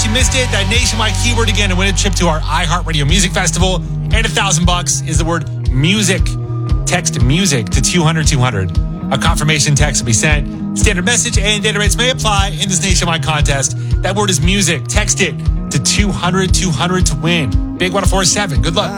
you missed it, that nationwide keyword again to win a trip to our iHeartRadio Music Festival. And $1,000 is the word music. Text music to 200-200. A confirmation text will be sent. Standard message and data rates may apply in this nationwide contest. That word is music. Text it to 200-200 to win. Big 104.7. Good luck.